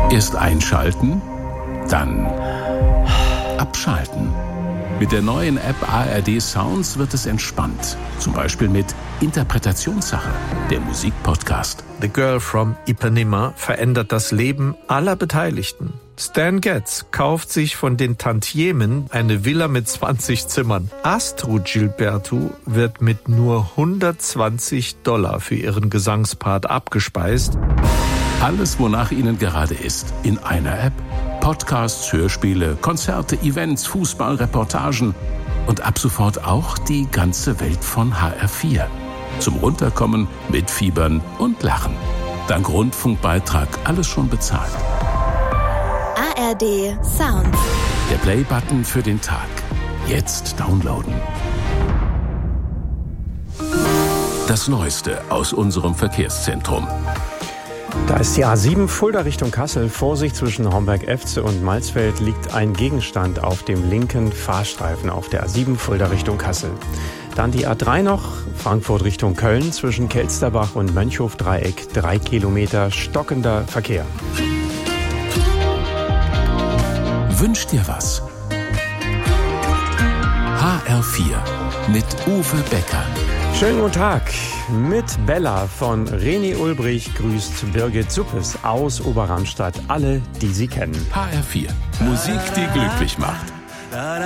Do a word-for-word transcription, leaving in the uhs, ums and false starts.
Erst einschalten, dann abschalten. Mit der neuen App A R D Sounds wird es entspannt. Zum Beispiel mit Interpretationssache, der Musikpodcast. The Girl from Ipanema verändert das Leben aller Beteiligten. Stan Getz kauft sich von den Tantiemen eine Villa mit zwanzig Zimmern. Astrud Gilberto wird mit nur hundertzwanzig Dollar für ihren Gesangspart abgespeist. Alles, wonach Ihnen gerade ist, in einer App. Podcasts, Hörspiele, Konzerte, Events, Fußball, Reportagen und ab sofort auch die ganze Welt von H R vier. Zum Runterkommen, Mitfiebern und Lachen. Dank Rundfunkbeitrag alles schon bezahlt. A R D Sounds. Der Play-Button für den Tag. Jetzt downloaden. Das Neueste aus unserem Verkehrszentrum. Da ist die A sieben Fulda Richtung Kassel. Vorsicht, zwischen Homberg-Efze und Malzfeld liegt ein Gegenstand auf dem linken Fahrstreifen auf der A sieben Fulda Richtung Kassel. Dann die A drei noch, Frankfurt Richtung Köln, zwischen Kelsterbach und Mönchhof-Dreieck, drei Kilometer stockender Verkehr. Wünsch dir was. H R vier mit Uwe Becker. Schönen guten Tag. Mit Bella von René Ulbrich grüßt Birgit Suppes aus Oberramstadt alle, die sie kennen. H R vier. Musik, die glücklich macht.